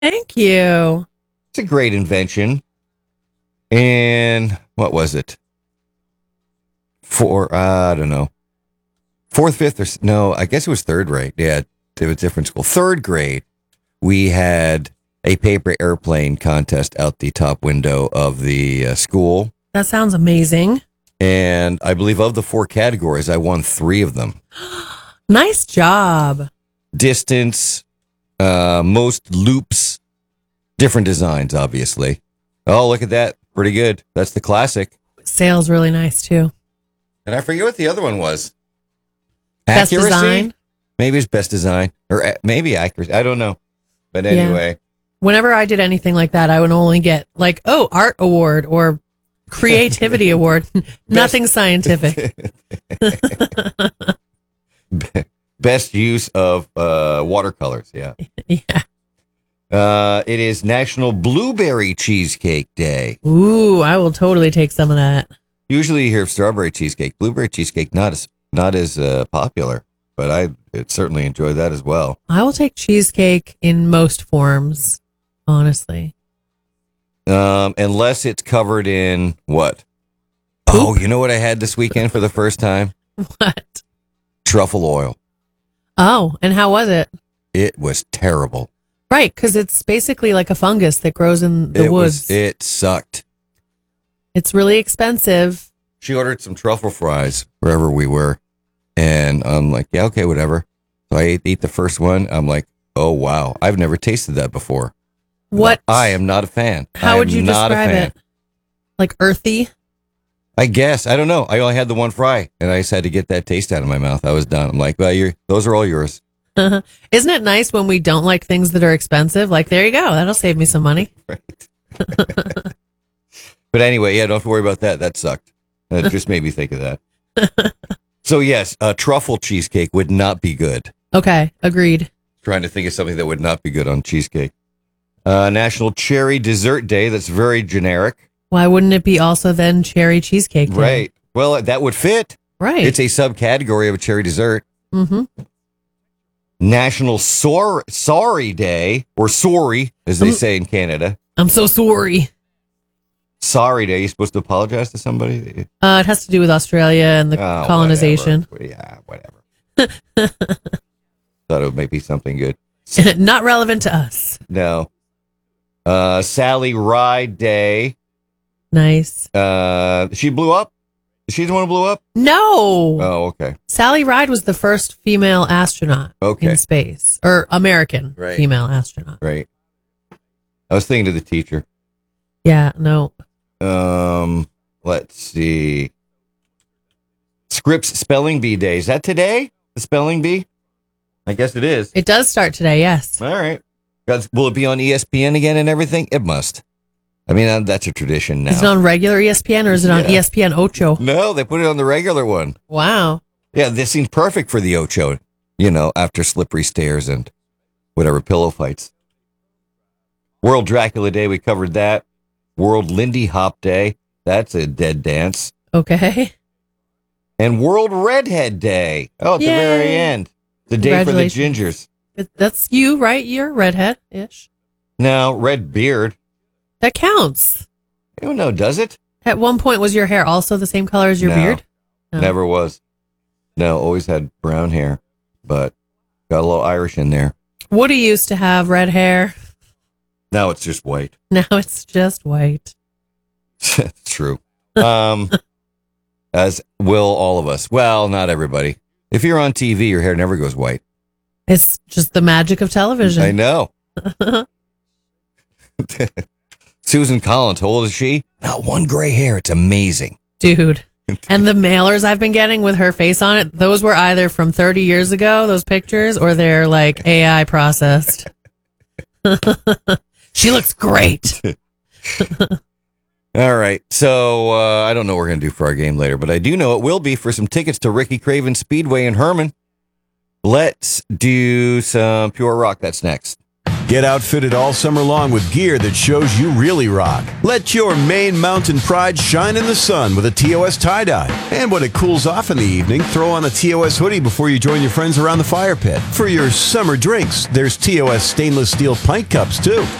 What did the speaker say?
Thank you. It's a great invention. And what was it? I don't know. Fourth, fifth, no, I guess it was third grade. Yeah, it was different school. Third grade, we had a paper airplane contest out the top window of the school. That sounds amazing. And I believe of the four categories, I won three of them. Nice job. Distance, most loops, different designs, obviously. Oh, look at that. Pretty good. That's the classic. Sale's really nice too. And I forget what the other one was. Best Accuracy? design. Maybe it's best design or maybe accuracy. I don't know. But anyway. Yeah. Whenever I did anything like that, I would only get like, art award or creativity award. Nothing scientific. Best use of watercolors. Yeah. Yeah. It is National Blueberry Cheesecake Day. Ooh, I will totally take some of that. Usually you hear of strawberry cheesecake. Blueberry cheesecake not as popular, but I certainly enjoy that as well. I will take cheesecake in most forms, honestly. Unless it's covered in what? Poop? Oh, you know what I had this weekend for the first time? What? Truffle oil. Oh, and how was it? It was terrible. Right, because it's basically like a fungus that grows in the woods. It sucked. It's really expensive. She ordered some truffle fries wherever we were. And I'm like, yeah, okay, whatever. So I ate the first one. I'm like, oh, wow. I've never tasted that before. What? I am not a fan. How would you describe it? Like earthy? I guess. I don't know. I only had the one fry, and I just had to get that taste out of my mouth. I was done. I'm like, well, those are all yours. Isn't it nice when we don't like things that are expensive? Like, there you go. That'll save me some money. Right. But anyway, yeah, don't have to worry about that. That sucked. It just made me think of that. So, yes, truffle cheesecake would not be good. Okay, agreed. Trying to think of something that would not be good on cheesecake. National Cherry Dessert Day. That's very generic. Why wouldn't it be also then cherry cheesecake day? Right. Well, that would fit. Right. It's a subcategory of a cherry dessert. Mm-hmm. National Sorry Day, or sorry, as they say in Canada. I'm so sorry. Sorry Day. You supposed to apologize to somebody? It has to do with Australia and the colonization. Whatever. Thought it might be something good. Not relevant to us. No. Sally Ride Day. Nice. She blew up? Is she the one who blew up? No. Oh, okay. Sally Ride was the first female astronaut in space. Or American female astronaut. Right. I was thinking of the teacher. Yeah, no. Let's see. Scripps Spelling Bee Day. Is that today? The Spelling Bee? I guess it is. It does start today, yes. All right. Will it be on ESPN again and everything? It must. I mean, that's a tradition now. Is it on regular ESPN or is it on ESPN Ocho? No, they put it on the regular one. Wow. Yeah, this seems perfect for the Ocho, after slippery stairs and whatever pillow fights. World Dracula Day, we covered that. World Lindy Hop Day. That's a dead dance. Okay. And World Redhead Day. Oh, at the very end. The day for the gingers. That's you, right? You're redhead-ish. No, red beard. That counts. I don't know, does it? At one point, was your hair also the same color as your beard? No, never was. No, always had brown hair, but got a little Irish in there. Woody used to have red hair. Now it's just white. Now it's just white. True. As will all of us. Well, not everybody. If you're on TV, your hair never goes white. It's just the magic of television. I know. Susan Collins, how old is she? Not one gray hair. It's amazing. Dude. And the mailers I've been getting with her face on it, those were either from 30 years ago, those pictures, or they're like AI processed. She looks great. All right. So I don't know what we're going to do for our game later, but I do know it will be for some tickets to Ricky Craven Speedway in Herman. Let's do some pure rock. That's next. Get outfitted all summer long with gear that shows you really rock. Let your Maine mountain pride shine in the sun with a TOS tie-dye. And when it cools off in the evening, throw on a TOS hoodie before you join your friends around the fire pit. For your summer drinks, there's TOS stainless steel pint cups, too.